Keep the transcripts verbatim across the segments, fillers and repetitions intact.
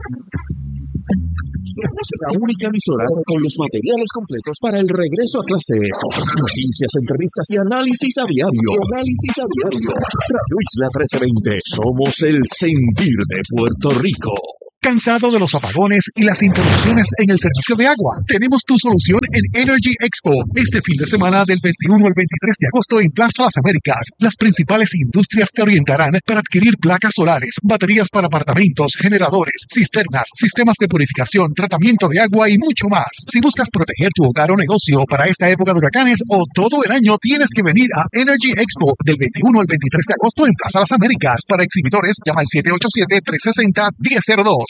Somos la única emisora con los materiales completos para el regreso a clases. Noticias, entrevistas y análisis a diario. Análisis a diario. Radio Isla trece veinte. Somos el sentir de Puerto Rico. ¿Cansado de los apagones y las interrupciones en el servicio de agua? Tenemos tu solución en Energy Expo. Este fin de semana del veintiuno al veintitrés de agosto en Plaza Las Américas. Las principales industrias te orientarán para adquirir placas solares, baterías para apartamentos, generadores, cisternas, sistemas de purificación, tratamiento de agua y mucho más. Si buscas proteger tu hogar o negocio para esta época de huracanes o todo el año, tienes que venir a Energy Expo del veintiuno al veintitrés de agosto en Plaza Las Américas. Para exhibidores, llama al siete ocho siete, tres seis cero, uno cero cero dos.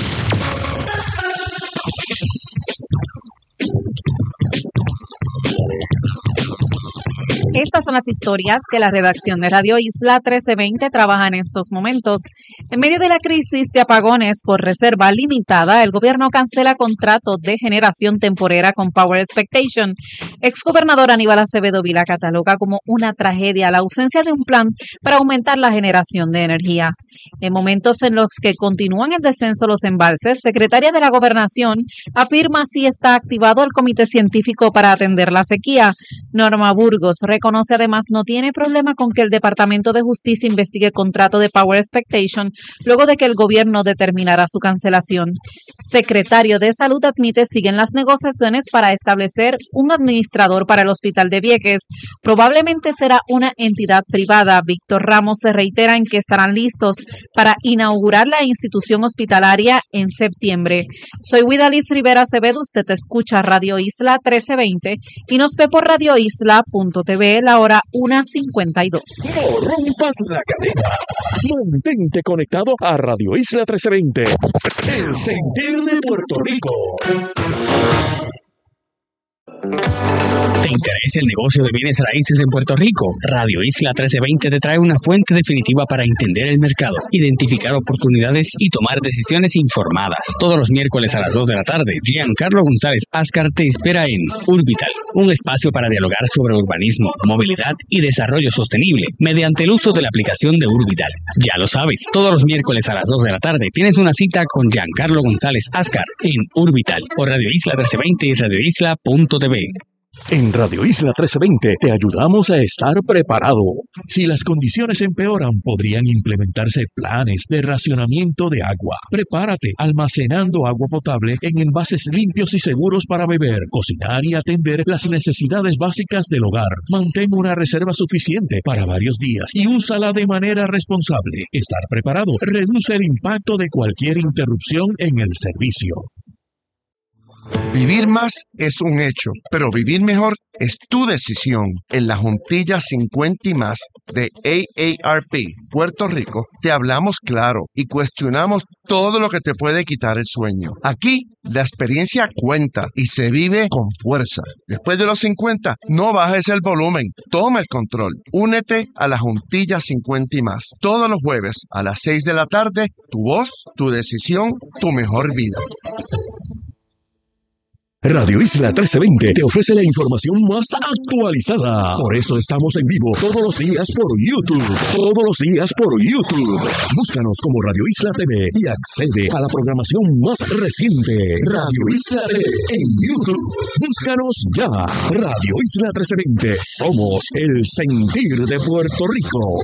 Estas son las historias que la redacción de Radio Isla trece veinte trabaja en estos momentos. En medio de la crisis de apagones por reserva limitada, el gobierno cancela contrato de generación temporera con Power Expectation. Exgobernador Aníbal Acevedo Vilá cataloga como una tragedia la ausencia de un plan para aumentar la generación de energía. En momentos en los que continúan el descenso los embalses, secretaria de la Gobernación afirma si está activado el comité científico para atender la sequía. Norma Burgos reconoce además no tiene problema con que el Departamento de Justicia investigue contrato de Power Expectation luego de que el gobierno determinara su cancelación. Secretario de Salud admite siguen las negociaciones para establecer un administrador para el Hospital de Vieques. Probablemente será una entidad privada. Víctor Ramos se reitera en que estarán listos para inaugurar la institución hospitalaria en septiembre. Soy Widaliz Rivera Acevedo, usted escucha Radio Isla trece veinte y nos ve por radio isla punto t v, la hora una cincuenta y dos. No rompas la cadena. Mantente conectado a Radio Isla trece veinte. El sentir de Puerto Rico. ¿Te interesa el negocio de bienes raíces en Puerto Rico? Radio Isla trece veinte te trae una fuente definitiva para entender el mercado, identificar oportunidades y tomar decisiones informadas. Todos los miércoles a las dos de la tarde, Giancarlo González Ascar te espera en Urbital, un espacio para dialogar sobre urbanismo, movilidad y desarrollo sostenible mediante el uso de la aplicación de Urbital. Ya lo sabes, todos los miércoles a las dos de la tarde tienes una cita con Giancarlo González Ascar en Urbital por Radio Isla trece veinte y radio isla punto t v. En Radio Isla trece veinte te ayudamos a estar preparado. Si las condiciones empeoran, podrían implementarse planes de racionamiento de agua. Prepárate almacenando agua potable en envases limpios y seguros para beber, cocinar y atender las necesidades básicas del hogar. Mantén una reserva suficiente para varios días y úsala de manera responsable. Estar preparado reduce el impacto de cualquier interrupción en el servicio. Vivir más es un hecho, pero vivir mejor es tu decisión. En la Juntilla cincuenta y más de A A R P Puerto Rico te hablamos claro y cuestionamos todo lo que te puede quitar el sueño. Aquí la experiencia cuenta y se vive con fuerza. Después de los cincuenta, no bajes el volumen, toma el control. Únete a la Juntilla cincuenta y más. Todos los jueves a las seis de la tarde, tu voz, tu decisión, tu mejor vida. Radio Isla trece veinte te ofrece la información más actualizada. Por eso estamos en vivo todos los días por YouTube. Todos los días por YouTube. Búscanos como Radio Isla T V y accede a la programación más reciente. Radio Isla T V en YouTube. Búscanos ya. Radio Isla trece veinte. Somos el sentir de Puerto Rico.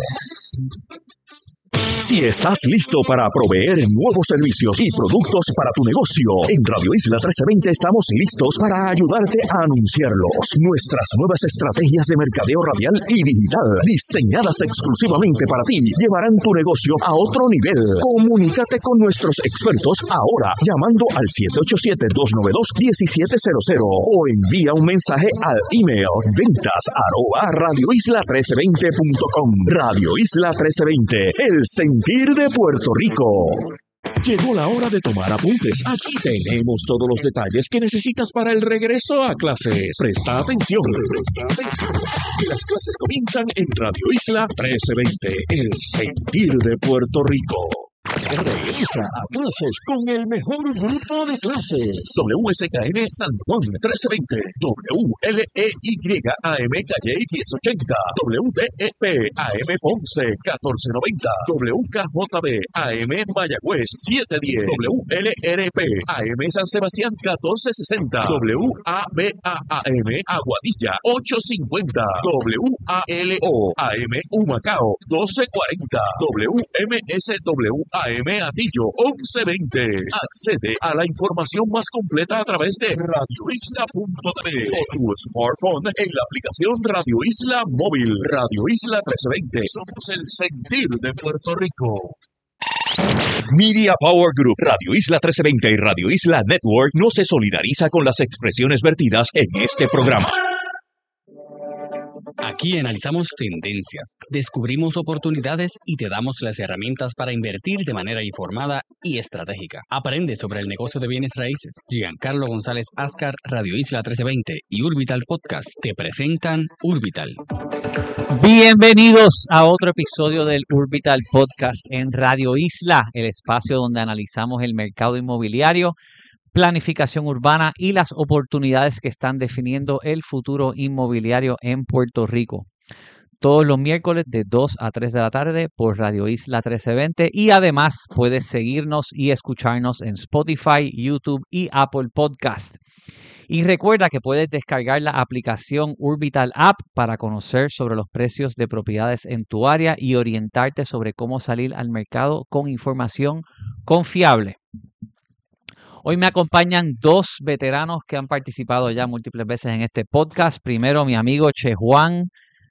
Si estás listo para proveer nuevos servicios y productos para tu negocio, en Radio Isla trece veinte estamos listos para ayudarte a anunciarlos. Nuestras nuevas estrategias de mercadeo radial y digital, diseñadas exclusivamente para ti, llevarán tu negocio a otro nivel. Comunícate con nuestros expertos ahora llamando al siete ocho siete, dos nueve dos, uno siete cero cero o envía un mensaje al email ventas arroba radio isla trece veinte punto com. Radio Isla trece veinte, el sentir de Puerto Rico. Llegó la hora de tomar apuntes. Aquí tenemos todos los detalles que necesitas para el regreso a clases. Presta atención. Presta atención. Que las clases comienzan en Radio Isla trece veinte, el sentir de Puerto Rico. Regresa a clases con el mejor grupo de clases. W S K N San Juan trece veinte, W L E Y A M Calle diez ochenta, W D E P A M Ponce catorce noventa, W K J B A M Mayagüez setecientos diez, W L R P A M San Sebastián catorce sesenta, W A B A A M Aguadilla ochocientos cincuenta, W A L O A M Humacao doce cuarenta, W M S W A M Atillo once veinte. Accede a la información más completa a través de radio isla punto t v o tu smartphone en la aplicación Radio Isla Móvil. Radio Isla trece veinte. Somos el sentir de Puerto Rico. Media Power Group, Radio Isla trece veinte y Radio Isla Network no se solidariza con las expresiones vertidas en este programa. Aquí analizamos tendencias, descubrimos oportunidades y te damos las herramientas para invertir de manera informada y estratégica. Aprende sobre el negocio de bienes raíces. Giancarlo González Ascar, Radio Isla trece veinte y Urbital Podcast te presentan Urbital. Bienvenidos a otro episodio del Urbital Podcast en Radio Isla, el espacio donde analizamos el mercado inmobiliario, planificación urbana y las oportunidades que están definiendo el futuro inmobiliario en Puerto Rico. Todos los miércoles de dos a tres de la tarde por Radio Isla trece veinte y además puedes seguirnos y escucharnos en Spotify, YouTube y Apple Podcast. Y recuerda que puedes descargar la aplicación Urbital App para conocer sobre los precios de propiedades en tu área y orientarte sobre cómo salir al mercado con información confiable. Hoy me acompañan dos veteranos que han participado ya múltiples veces en este podcast. Primero, mi amigo Che Juan.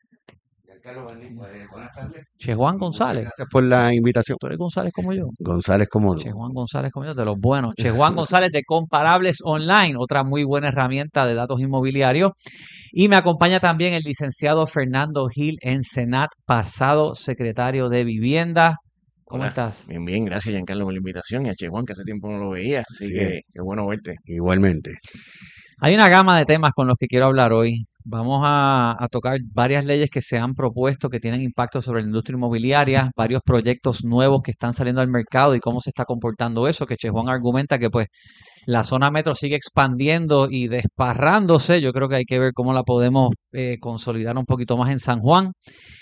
Buenas tardes. Che Juan González. Gracias por la invitación. ¿Tú eres González como yo? González como Che Juan González como yo, de los buenos. Che Juan González de Comparables Online, otra muy buena herramienta de datos inmobiliarios. Y me acompaña también el licenciado Fernando Gil Ensenat, pasado secretario de Vivienda. ¿Cómo Hola. estás? Bien, bien, gracias Giancarlo por la invitación y a Che Juan, que hace tiempo no lo veía, así Sí. que qué bueno verte. Igualmente. Hay una gama de temas con los que quiero hablar hoy. Vamos a, a tocar varias leyes que se han propuesto que tienen impacto sobre la industria inmobiliaria, varios proyectos nuevos que están saliendo al mercado y cómo se está comportando eso, que Che Juan argumenta que pues la zona metro sigue expandiendo y desparrándose. Yo creo que hay que ver cómo la podemos eh, consolidar un poquito más en San Juan.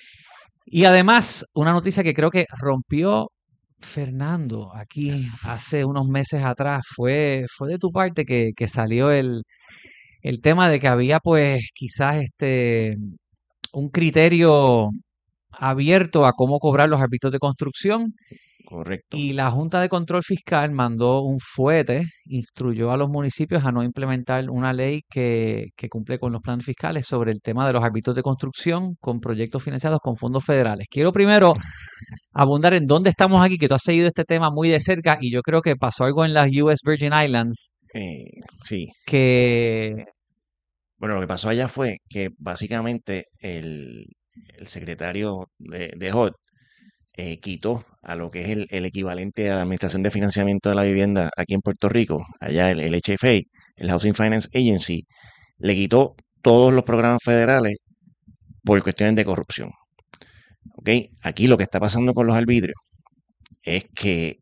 Y además, una noticia que creo que rompió Fernando aquí hace unos meses atrás, fue, fue de tu parte que, que salió el, el tema de que había pues quizás este un criterio abierto a cómo cobrar los árbitros de construcción. Correcto. Y la Junta de Control Fiscal mandó un fuete, instruyó a los municipios a no implementar una ley que, que cumple con los planes fiscales sobre el tema de los árbitros de construcción con proyectos financiados con fondos federales. Quiero primero abundar en dónde estamos aquí, que tú has seguido este tema muy de cerca y yo creo que pasó algo en las U S Virgin Islands Eh, sí, que... bueno, lo que pasó allá fue que básicamente el, el secretario de, de H U D eh, quitó a lo que es el, el equivalente a la Administración de Financiamiento de la Vivienda aquí en Puerto Rico, allá el, el H F A, el Housing Finance Agency, le quitó todos los programas federales por cuestiones de corrupción. ¿Ok? Aquí lo que está pasando con los arbitrios es que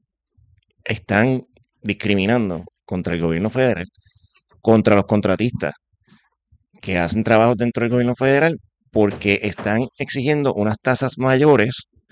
están discriminando contra el gobierno federal, contra los contratistas que hacen trabajos dentro del gobierno federal, porque están exigiendo unas tasas mayores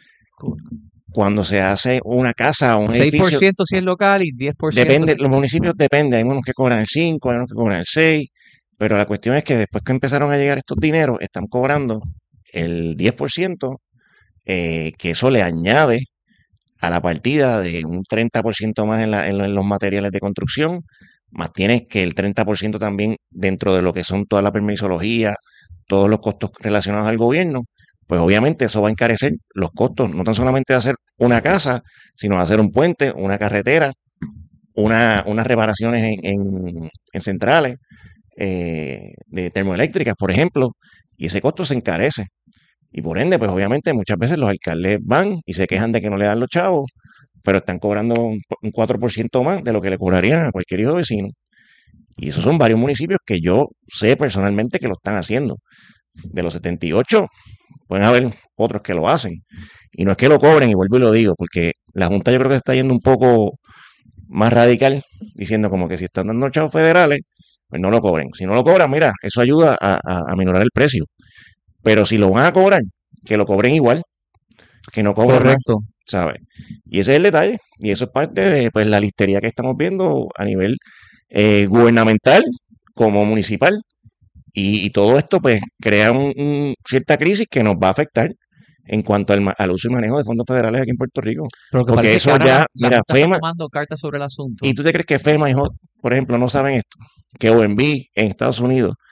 cuando se hace una casa o un seis por edificio. ciento si es local y diez por ciento Depende, si- los municipios depende, hay unos que cobran el cinco, hay unos que cobran el seis, pero la cuestión es que después que empezaron a llegar estos dineros, están cobrando el diez por ciento, eh, que eso le añade a la partida de un treinta por ciento más en, la- en lo- en los materiales de construcción, más tienes que el treinta por ciento también dentro de lo que son toda la permisología, todos los costos relacionados al gobierno, pues obviamente eso va a encarecer los costos, no tan solamente de hacer una casa, sino de hacer un puente, una carretera, una, unas reparaciones en, en- en centrales eh, de termoeléctricas, por ejemplo, y ese costo se encarece. Y por ende, pues obviamente muchas veces los alcaldes van y se quejan de que no le dan los chavos, pero están cobrando un, un cuatro por ciento más de lo que le cobrarían a cualquier hijo vecino. Y esos son varios municipios que yo sé personalmente que lo están haciendo. de los setenta y ocho, pueden haber otros que lo hacen. Y no es que lo cobren, y vuelvo y lo digo, porque la Junta yo creo que se está yendo un poco más radical, diciendo como que si están dando chavos federales, pues no lo cobren. Si no lo cobran, mira, eso ayuda a, a, a minorar el precio. Pero si lo van a cobrar, que lo cobren igual, que no cobren más, Correcto. ¿sabes? Y ese es el detalle, y eso es parte de pues, la listería que estamos viendo a nivel eh, gubernamental como municipal, y, y todo esto pues crea un, un cierta crisis que nos va a afectar en cuanto al, ma- al uso y manejo de fondos federales aquí en Puerto Rico. Pero que Porque parece eso que ahora ya, la, la mira, Junta está FEMA, tomando cartas sobre el asunto. ¿y tú te crees que FEMA y H O T, por ejemplo, no saben esto? Que O M B en Estados Unidos